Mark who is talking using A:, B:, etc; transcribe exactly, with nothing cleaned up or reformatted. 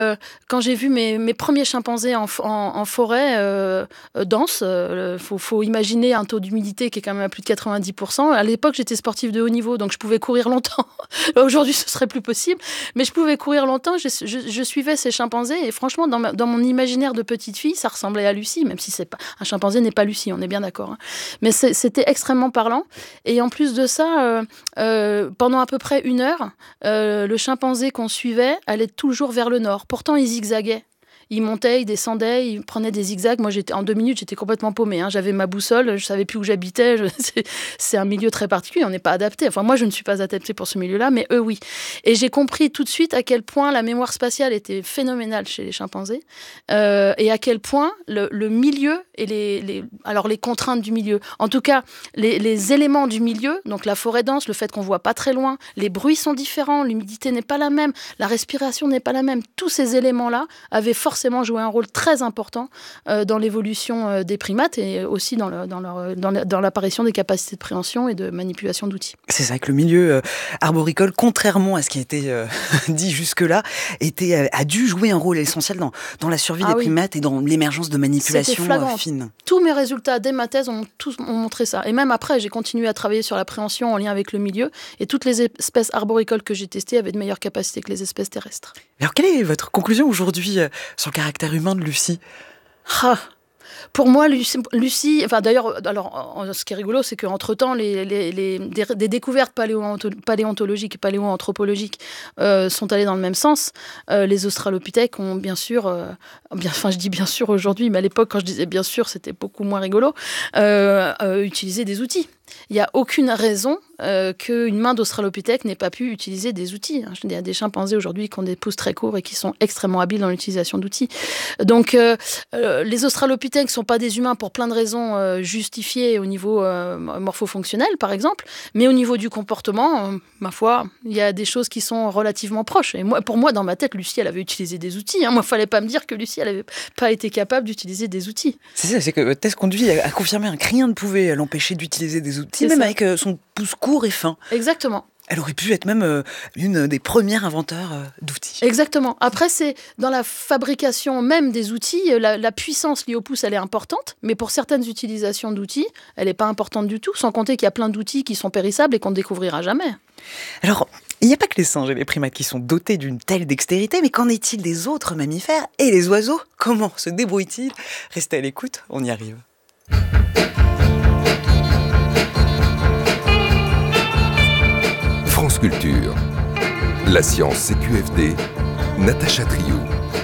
A: Heu, quand j'ai vu mes mes premiers chimpanzés en f en en forêt, heu heu, dense, heu, faut faut imaginer un taux d'humidité qui est quand même à plus de quatre-vingt-dix pour cent. À l'époque, j'étais sportive de haut niveau, donc je pouvais courir longtemps. Aujourd'hui, ce serait plus possible, mais je pouvais courir longtemps. Je je je suivais ces chimpanzés et franchement, dans ma dans mon imaginaire de petite fille, ça ressemblait à Lucie, même si c'est pas un chimpanzé n'est pas Lucie, on est bien d'accord, hein. Mais c'est c'était extrêmement parlant et en plus de ça, heu heu, pendant à peu près une heure, heu, le chimpanzé qu'on suivait allait toujours vers le nord. Pourtant, il zigzaguait. Il montait, il descendait, il prenait des zigzags. Moi, j'étais en deux minutes, j'étais complètement paumée, hein. J'avais ma boussole, je savais plus où j'habitais. Je c'est c'est un milieu très particulier, on n'est pas adapté. Enfin, moi, je ne suis pas adaptée pour ce milieu-là, mais eux, oui. Et j'ai compris tout de suite à quel point la mémoire spatiale était phénoménale chez les chimpanzés, heu et à quel point le le milieu et les les alors les contraintes du milieu, en tout cas, les les éléments du milieu, donc la forêt dense, le fait qu'on voit pas très loin, les bruits sont différents, l'humidité n'est pas la même, la respiration n'est pas la même. Tous ces éléments-là avaient forcément joué un rôle très important euh, dans l'évolution euh, des primates et aussi dans, le, dans, leur, dans, le, dans l'apparition des capacités de préhension et de manipulation d'outils.
B: C'est ça que le milieu euh, arboricole, contrairement à ce qui a été euh, dit jusque-là, était, euh, a dû jouer un rôle essentiel dans, dans la survie
A: ah
B: des
A: oui.
B: primates et dans l'émergence de manipulations euh, fines.
A: Tous mes résultats dès ma thèse ont, tous, ont montré ça. Et même après, j'ai continué à travailler sur la préhension en lien avec le milieu et toutes les espèces arboricoles que j'ai testées avaient de meilleures capacités que les espèces terrestres.
B: Alors, quelle est votre conclusion aujourd'hui euh, sur le caractère humain de Lucie ?
A: Ah. Pour moi, Lucie, Lucie, enfin d'ailleurs, alors ce qui est rigolo, c'est qu'entre-temps, les, les, les, des, des découvertes paléonto- paléontologiques et paléoanthropologiques euh, sont allées dans le même sens. Euh, les australopithèques ont bien sûr, euh, bien, enfin je dis bien sûr aujourd'hui, mais à l'époque, quand je disais bien sûr, c'était beaucoup moins rigolo, euh, euh, utilisé des outils. Il n'y a aucune raison euh, qu'une main d'australopithèque n'ait pas pu utiliser des outils. Il y a des chimpanzés aujourd'hui qui ont des pouces très courts et qui sont extrêmement habiles dans l'utilisation d'outils. Donc, euh, euh, les australopithèques ne sont pas des humains pour plein de raisons euh, justifiées au niveau euh, morpho-fonctionnel, par exemple, mais au niveau du comportement, euh, ma foi, il y a des choses qui sont relativement proches. Et moi, pour moi, dans ma tête, Lucie, elle avait utilisé des outils. Hein. Moi, il ne fallait pas me dire que Lucie, elle n'avait pas été capable d'utiliser des outils.
B: C'est ça, c'est que votre thèse conduit à, à confirmer que rien ne pouvait l'empêcher d'utiliser des outils, c'est même ça. Avec euh, son pouce court et fin.
A: Exactement.
B: Elle aurait pu être même euh, une des premières inventeurs euh, d'outils.
A: Exactement. Après, c'est dans la fabrication même des outils, la, la puissance liée au pouce, elle est importante, mais pour certaines utilisations d'outils, elle n'est pas importante du tout, sans compter qu'il y a plein d'outils qui sont périssables et qu'on ne découvrira jamais.
B: Alors, il n'y a pas que les singes et les primates qui sont dotés d'une telle dextérité, mais qu'en est-il des autres mammifères et les oiseaux ? Comment se débrouillent-ils ? Restez à l'écoute, on y arrive.
C: France Culture. La science C Q F D, Natacha Triou.